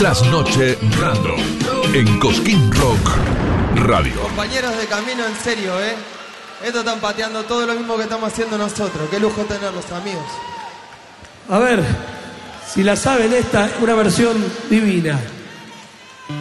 Trasnoche Random en Cosquín Rock Radio. Compañeros de camino, en serio, Esto están pateando todo lo mismo que estamos haciendo nosotros. Qué lujo tenerlos, amigos. A ver, si la saben esta, una versión divina.